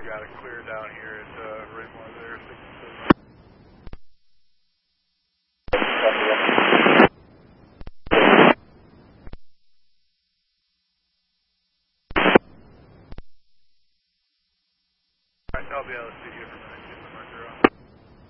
got it clear down here at Raymore there. Alright, I'll be able to see you.